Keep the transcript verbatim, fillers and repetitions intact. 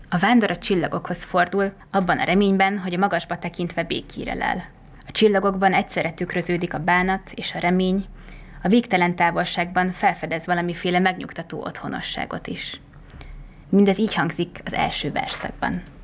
A vándor a csillagokhoz fordul, abban a reményben, hogy a magasba tekintve békére lel. A csillagokban egyszerre tükröződik a bánat és a remény, a végtelen távolságban felfedez valamiféle megnyugtató otthonosságot is. Mindez így hangzik az első verszakban.